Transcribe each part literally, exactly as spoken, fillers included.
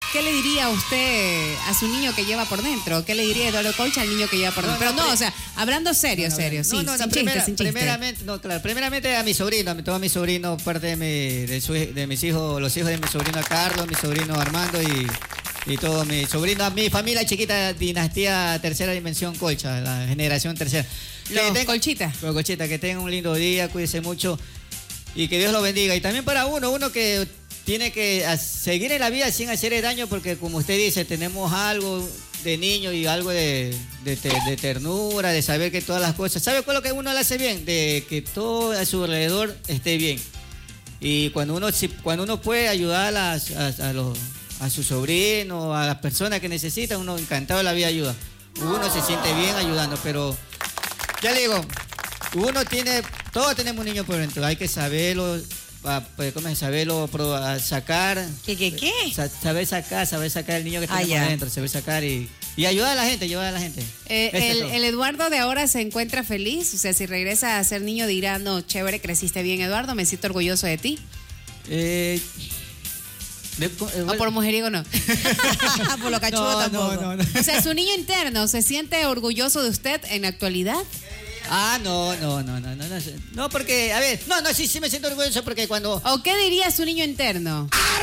¿qué le diría usted a su niño que lleva por dentro? ¿Qué le diría Eduardo Colcha al niño que lleva por dentro? Pero no, no, o sea, hablando serio, no, serio, sí, no, no, sin no, chiste, primera, sin chiste. Primeramente, no, claro, primeramente a mi sobrino, a mi- todos mis sobrinos, parte de, mi, de, su- de mis hijos, los hijos de mi sobrino Carlos, mi sobrino Armando y, y todos mis sobrinos, mi familia chiquita, dinastía tercera dimensión Colcha, la generación tercera. Los tengan- Colchita. Los Colchita, que tengan un lindo día, cuídense mucho y que Dios los bendiga. Y también para uno, uno que tiene que a- seguir en la vida sin hacer daño, porque como usted dice, tenemos algo de niño y algo de, de, te- de ternura, de saber que todas las cosas, ¿sabe cuál es lo que uno le hace bien? De que todo a su alrededor esté bien. Y cuando uno, si- cuando uno puede ayudar a, a, a los, a sus sobrinos, a las personas que necesitan, uno encantado de la vida ayuda. Uno se siente bien ayudando, pero ya le digo, uno tiene, todos tenemos un niño por dentro, hay que saberlo, a- pues, ¿cómo es? Saberlo pro- a sacar. ¿Qué, qué, qué? Sa- saber sacar, saber sacar el niño que Ah, tenemos ya. adentro, saber sacar y, y ayudar a la gente, ayudar a la gente. Eh, Eso es el, todo. el Eduardo de ahora se encuentra feliz, o sea, si regresa a ser niño dirá, no, chévere, creciste bien, Eduardo, me siento orgulloso de ti. Eh, de- eh, O por mujeriego no. Por lo cachudo no, tampoco. no, no, no. O sea, su niño interno, ¿se siente orgulloso de usted en la actualidad? Ah, no, no, no, no, no, no, no, porque, a ver, no, no, sí, sí me siento orgulloso porque cuando... ¿O qué diría su niño interno?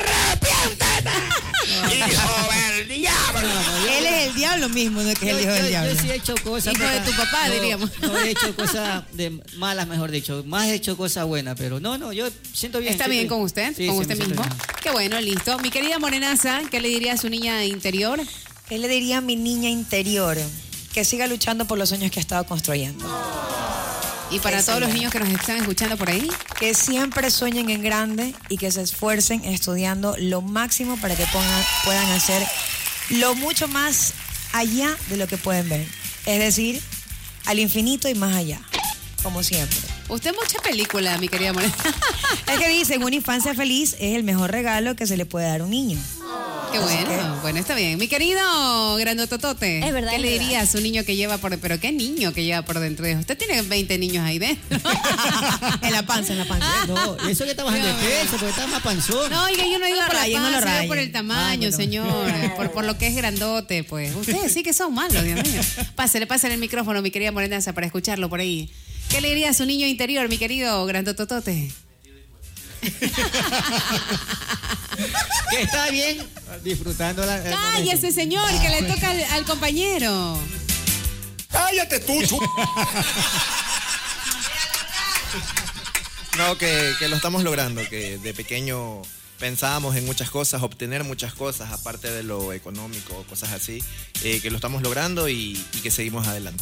¡Hijo del diablo! Él es el diablo mismo, no es que es Yo, el hijo yo- del diablo. yo sí he hecho cosas... Hijo de papá. tu papá, No, diríamos. No he hecho cosas de malas, mejor dicho. Más he hecho cosas buenas, pero no, no, yo siento bien. ¿Está siento bien con usted? Sí, ¿Con sí, usted me siento mismo? bien. Qué bueno, listo. Mi querida Morenaza, ¿qué le diría a su niña interior? ¿Qué le diría a mi niña interior? Que siga luchando por los sueños que ha estado construyendo. Y para Eso todos los ya. niños que nos están escuchando por ahí, Que siempre sueñen en grande y que se esfuercen estudiando lo máximo para que pongan- puedan hacer lo mucho más allá de lo que pueden ver. Es decir, al infinito y más allá, como siempre. usted mucha película, mi querida Morenaza. Es que dicen, una infancia feliz es el mejor regalo que se le puede dar a un niño. Qué bueno, bueno, está bien. Mi querido Grandototote, Es verdad, ¿qué es le verdad. diría a su niño que lleva por pero qué niño que lleva por dentro de usted? Tiene veinte niños ahí dentro. En la panza, en la panza. No, eso que está bajando de peso, porque está más panzón. No, oiga, yo no digo No lo por rayen, la no lo panza, digo rayen. por el tamaño, Ah, bueno. señor, por, por lo que es grandote, pues. Ustedes sí que son malos, Dios mío. Pásale, pásale el micrófono, mi querida Morenaza, para escucharlo por ahí. ¿Qué le diría a su niño interior, mi querido Grandototote? Que está bien disfrutando la... el Cállese, señor, que le toca al, al compañero. ¡Cállate tú, chu- No, que, que lo estamos logrando, que de pequeño pensábamos en muchas cosas, obtener muchas cosas, aparte de lo económico, cosas así, eh, que lo estamos logrando y, y que seguimos adelante.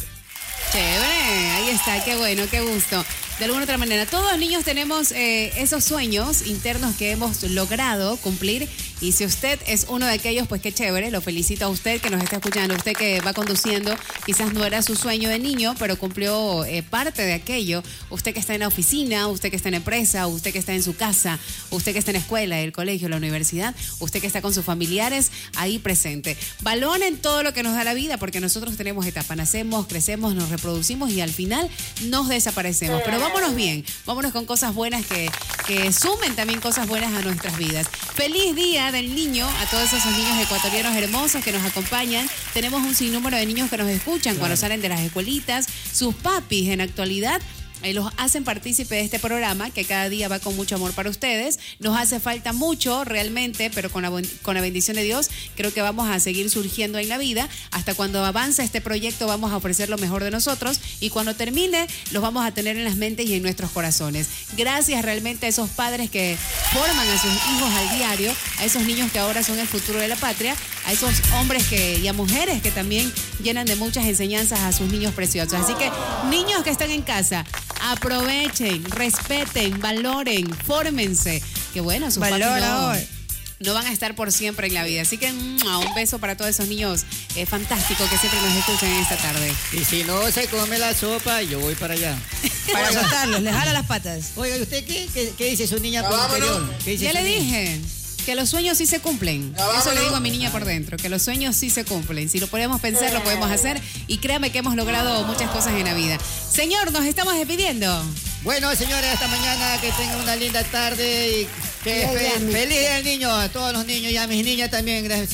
Chévere, ahí está, qué bueno, qué gusto. De alguna otra manera, todos los niños tenemos eh, esos sueños internos que hemos logrado cumplir. Y si usted es uno de aquellos, pues qué chévere, lo felicito a usted que nos está escuchando, usted que va conduciendo, quizás no era su sueño de niño, pero cumplió eh, parte de aquello. Usted que está en la oficina, usted que está en la empresa, usted que está en su casa, usted que está en la escuela, el colegio, la universidad, usted que está con sus familiares ahí presente. Valoren todo lo que nos da la vida, porque nosotros tenemos etapas, nacemos, crecemos, nos reproducimos y al final nos desaparecemos. Pero vámonos bien, vámonos con cosas buenas que, que sumen también cosas buenas a nuestras vidas. Feliz Día del Niño a todos esos niños ecuatorianos hermosos que nos acompañan. Tenemos un sinnúmero de niños que nos escuchan cuando salen de las escuelitas. Sus papis en actualidad eh, los hacen partícipe de este programa que cada día va con mucho amor para ustedes. Nos hace falta mucho realmente, pero con la, bon- con la bendición de Dios creo que vamos a seguir surgiendo en la vida. Hasta cuando avance este proyecto vamos a ofrecer lo mejor de nosotros y cuando termine los vamos a tener en las mentes y en nuestros corazones. Gracias realmente a esos padres que forman a sus hijos al diario, a esos niños que ahora son el futuro de la patria, a esos hombres que, y a mujeres que también llenan de muchas enseñanzas a sus niños preciosos. Así que niños que están en casa, aprovechen, respeten, valoren, fórmense. Que bueno, sus papis Valora no, hoy. no van a estar por siempre en la vida. Así que ¡mua! Un beso para todos esos niños eh, fantásticos que siempre nos escuchan en esta tarde. Y si no se come la sopa, yo voy para allá. Para asustarlos, les jala las patas. Oiga, ¿y usted qué, qué, qué dice su niña Ya por vámonos. interior? ¿Qué dice Ya su le niña? dije que los sueños sí se cumplen. Ya Eso le vámonos. digo a mi niña por dentro, que los sueños sí se cumplen. Si lo podemos pensar, lo podemos hacer. Y créame que hemos logrado muchas cosas en la vida. Señor, nos estamos despidiendo. Bueno, señores, hasta mañana, que tengan una linda tarde y que fe- feliz día del niño a todos los niños y a mis niñas también. Gracias.